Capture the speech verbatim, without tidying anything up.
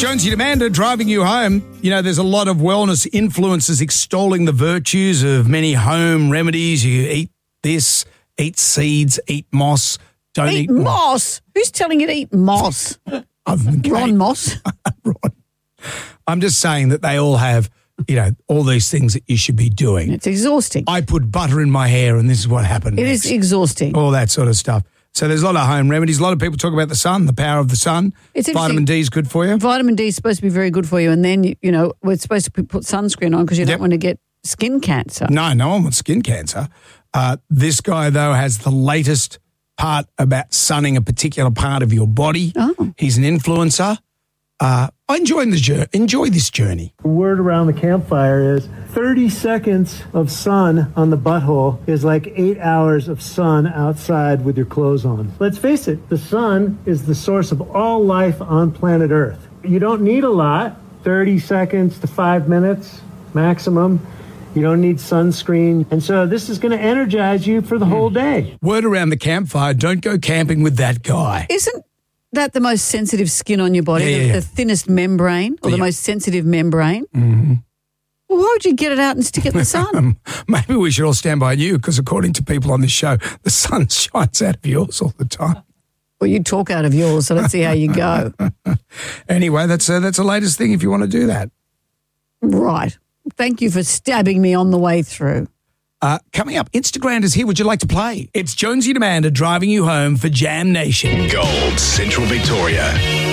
Jonesy and Amanda driving you home. You know, there's a lot of wellness influencers extolling the virtues of many home remedies. You eat this, eat seeds, eat moss. Don't eat, eat moss. Who's telling you to eat moss? Ron Moss. Ron. I'm just saying that they all have, you know, all these things that you should be doing. It's exhausting. I put butter in my hair and this is what happened. It next. is exhausting. All that sort of stuff. So there's a lot of home remedies. A lot of people talk about the sun, the power of the sun. It's Vitamin D is good for you. Vitamin D is supposed to be very good for you. And then, you, you know, we're supposed to put sunscreen on because you Yep. don't want to get skin cancer. No, no one wants skin cancer. Uh, this guy, though, has the latest part about sunning a particular part of your body. Oh. He's an influencer. Uh, I enjoy this journey. Enjoy this journey. The word around the campfire is thirty seconds of sun on the butthole is like eight hours of sun outside with your clothes on. Let's face it, the sun is the source of all life on planet Earth. You don't need a lot, thirty seconds to five minutes maximum. You don't need sunscreen. And so this is going to energize you for the whole day. Word around the campfire, don't go camping with that guy. Isn't that the most sensitive skin on your body, Yeah, the, yeah. the thinnest membrane or the Yeah. most sensitive membrane? Mm-hmm. Well, why would you get it out and stick it in the sun? Um, maybe we should all stand by you because according to people on this show, the sun shines out of yours all the time. Well, you talk out of yours, so let's see how you go. Anyway, that's uh, that's the latest thing if you want to do that. Right. Thank you for stabbing me on the way through. Uh, coming up, Instagram is here. Would you like to play? It's Jonesy and Amanda driving you home for Jam Nation. Gold Central Victoria.